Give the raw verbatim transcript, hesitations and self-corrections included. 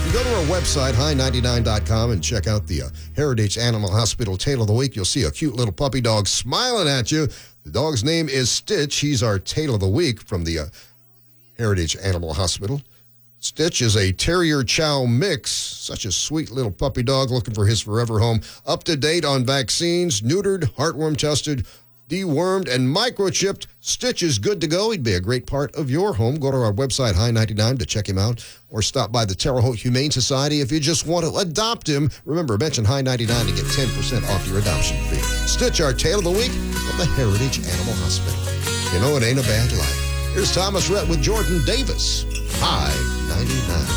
Go to our website, high ninety-nine dot com, and check out the uh, Heritage Animal Hospital Tale of the Week. You'll see a cute little puppy dog smiling at you. The dog's name is Stitch. He's our Tale of the Week from the uh, Heritage Animal Hospital. Stitch is a Terrier Chow mix. Such a sweet little puppy dog looking for his forever home. Up to date on vaccines, neutered, heartworm tested, dewormed, and microchipped. Stitch is good to go. He'd be a great part of your home. Go to our website, high ninety-nine, to check him out, or stop by the Terre Haute Humane Society if you just want to adopt him. Remember, mention high ninety-nine to get ten percent off your adoption fee. Stitch, our Tale of the Week from the Heritage Animal Hospital. You know, it ain't a bad life. Here's Thomas Rhett with Jordan Davis. High ninety-nine.